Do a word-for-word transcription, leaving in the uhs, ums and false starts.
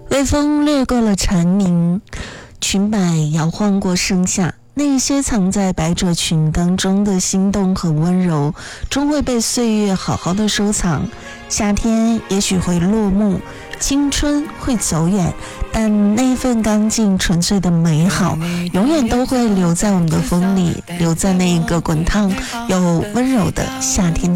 微风掠过了蝉鸣，裙摆摇晃过盛夏，那一些藏在百褶裙当中的心动和温柔，终会被岁月好好的收藏。夏天也许会落幕，青春会走远，但那一份干净纯粹的美好永远都会留在我们的风里，留在那一个滚烫又温柔的夏天